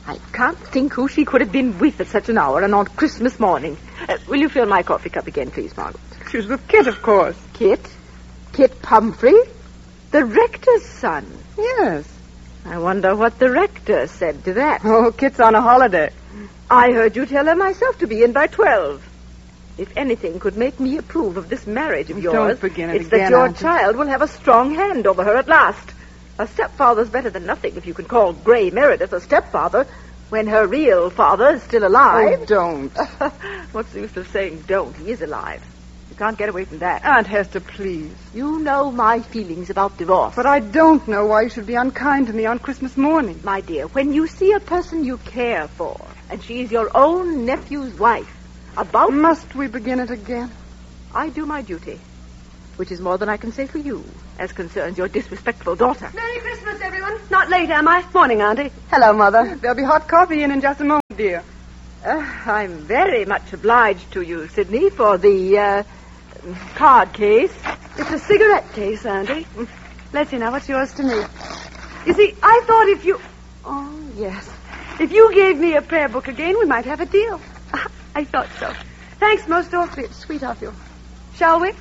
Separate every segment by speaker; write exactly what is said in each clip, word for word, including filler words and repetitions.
Speaker 1: I can't think who she could have been with at such an hour and on Christmas morning. Uh, will you fill my coffee cup again, please, Margaret?
Speaker 2: She was with Kit, of course.
Speaker 1: Kit? Kit Pumphrey? The rector's son?
Speaker 2: Yes.
Speaker 1: I wonder what the rector said to that.
Speaker 2: Oh, Kit's on a holiday.
Speaker 1: I heard you tell her myself to be in by twelve. If anything could make me approve of this marriage of yours,
Speaker 2: Don't begin it
Speaker 1: it's
Speaker 2: again,
Speaker 1: that your
Speaker 2: Auntie.
Speaker 1: child will have a strong hand over her at last. A stepfather's better than nothing if you can call Gray Meredith a stepfather when her real father is still alive.
Speaker 2: Oh, don't.
Speaker 1: What's the use of saying don't? He is alive. You can't get away from that.
Speaker 2: Aunt Hester, please.
Speaker 1: You know my feelings about divorce.
Speaker 2: But I don't know why you should be unkind to me on Christmas morning.
Speaker 1: My dear, when you see a person you care for, and she's your own nephew's wife, about...
Speaker 2: Must we begin it again?
Speaker 1: I do my duty, which is more than I can say for you, as concerns your disrespectful daughter.
Speaker 3: Merry Christmas, everyone. Not late, am I? Morning, Auntie.
Speaker 2: Hello, Mother. There'll be hot coffee in in just a moment, dear.
Speaker 1: Uh, I'm very much obliged to you, Sidney, for the uh, card case.
Speaker 3: It's a cigarette case, Auntie. Let's see now, what's yours to me? You see, I thought if you... Oh, yes. If you gave me a prayer book again, we might have a deal. I thought so. Thanks most awfully. It's sweet of you. Shall we?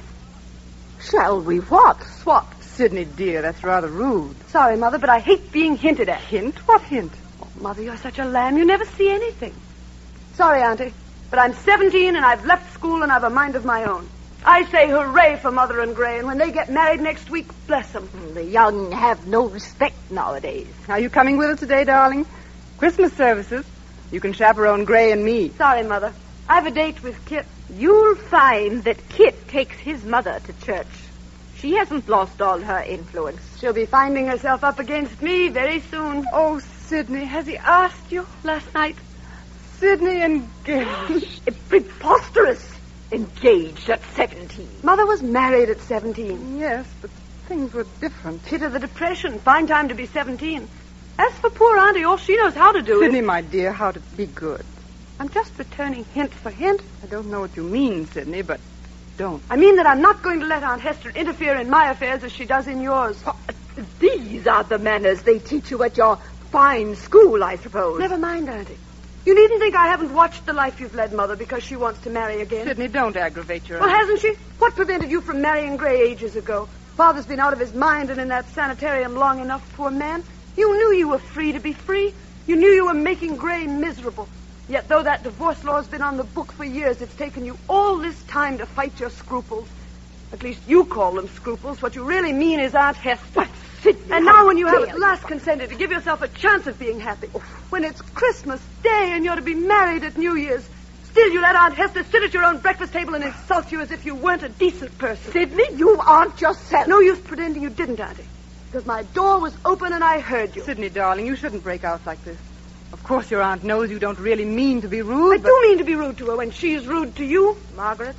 Speaker 1: Shall we what?
Speaker 3: Swap.
Speaker 2: Sidney, dear, that's rather rude.
Speaker 3: Sorry, Mother, but I hate being hinted at.
Speaker 2: Hint? What hint?
Speaker 3: Oh, Mother, you're such a lamb. You never see anything. Sorry, Auntie, but I'm seventeen and I've left school and I've a mind of my own. I say hooray for Mother and Gray, and when they get married next week, bless them.
Speaker 1: The young have no respect nowadays.
Speaker 2: Are you coming with us today, darling? Christmas services. You can chaperone Gray and me.
Speaker 3: Sorry, Mother. I have a date with Kit.
Speaker 1: You'll find that Kit takes his mother to church. She hasn't lost all her influence.
Speaker 3: She'll be finding herself up against me very soon.
Speaker 2: Oh, Sidney, has he asked you?
Speaker 3: Last night.
Speaker 2: Sidney engaged.
Speaker 1: Preposterous. Engaged at seventeen.
Speaker 3: Mother was married at seventeen.
Speaker 2: Yes, but things were different.
Speaker 3: Pit of the Depression. Fine time to be seventeen. As for poor Auntie, all she knows how to do
Speaker 2: Sidney,
Speaker 3: is...
Speaker 2: my dear, how to be good.
Speaker 3: I'm just returning hint for hint.
Speaker 2: I don't know what you mean, Sidney, but don't.
Speaker 3: I mean that I'm not going to let Aunt Hester interfere in my affairs as she does in yours.
Speaker 1: Oh, these are the manners they teach you at your fine school, I suppose.
Speaker 3: Never mind, Auntie. You needn't think I haven't watched the life you've led, Mother, because she wants to marry again.
Speaker 2: Sidney, don't aggravate your
Speaker 3: Well,
Speaker 2: aunt.
Speaker 3: hasn't she? What prevented you from marrying Gray ages ago? Father's been out of his mind and in that sanitarium long enough, poor man. You knew you were free to be free. You knew you were making Gray miserable. Yet though that divorce law's been on the book for years, it's taken you all this time to fight your scruples. At least you call them scruples. What you really mean is Aunt Hester.
Speaker 1: But, Sidney,
Speaker 3: And
Speaker 1: how
Speaker 3: now when you have
Speaker 1: dare
Speaker 3: at last consented to give yourself a chance of being happy, when it's Christmas Day and you're to be married at New Year's, still you let Aunt Hester sit at your own breakfast table and insult you as if you weren't a decent person.
Speaker 1: Sidney, you aren't yourself.
Speaker 3: No use pretending you didn't, Auntie. Because my door was open and I heard you.
Speaker 2: Sidney, darling, you shouldn't break out like this. Of course your aunt knows you don't really mean to be rude,
Speaker 3: I
Speaker 2: but...
Speaker 3: do mean to be rude to her when she's rude to you.
Speaker 1: Margaret,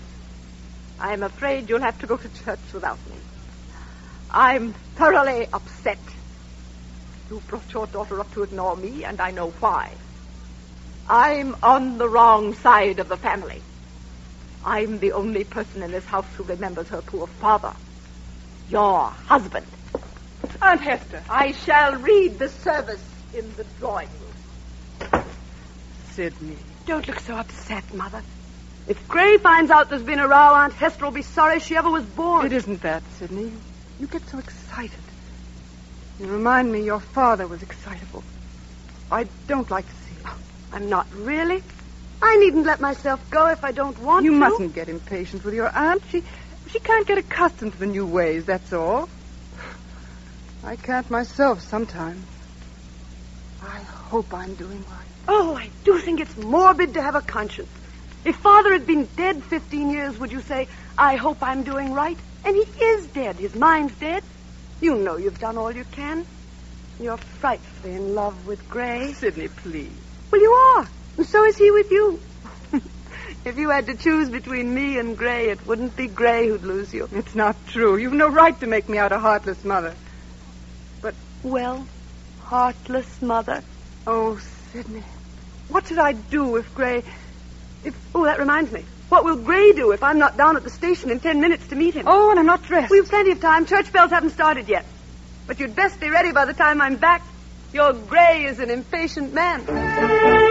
Speaker 1: I'm afraid you'll have to go to church without me. I'm thoroughly upset. You brought your daughter up to ignore me, and I know why. I'm on the wrong side of the family. I'm the only person in this house who remembers her poor father. Your husband.
Speaker 2: Aunt Hester.
Speaker 1: I shall read the service in the drawing room.
Speaker 2: Sidney.
Speaker 3: Don't look so upset, Mother. If Gray finds out there's been a row, Aunt Hester will be sorry she ever was born.
Speaker 2: It isn't that, Sidney. You get so excited. You remind me your father was excitable. I don't like to see it.
Speaker 3: I'm not really. I needn't let myself go if I don't want
Speaker 2: You
Speaker 3: to.
Speaker 2: mustn't get impatient with your aunt. She, she can't get accustomed to the new ways, that's all. I can't myself sometimes. I hope I'm doing right.
Speaker 3: Oh, I do think it's morbid to have a conscience. If Father had been dead fifteen years, would you say, I hope I'm doing right? And he is dead. His mind's dead. You know you've done all you can. You're frightfully in love with Gray.
Speaker 2: Sidney, please.
Speaker 3: Well, you are. And so is he with you. If you had to choose between me and Gray, it wouldn't be Gray who'd lose you.
Speaker 2: It's not true. You've no right to make me out a heartless mother. But,
Speaker 3: Well, heartless mother.
Speaker 2: oh, Sidney.
Speaker 3: What should I do if Gray... If... Oh, that reminds me. What will Gray do if I'm not down at the station in ten minutes to meet him?
Speaker 2: Oh, and I'm not dressed.
Speaker 3: We've plenty of time. Church bells haven't started yet. But you'd best be ready by the time I'm back. Your Gray is an impatient man.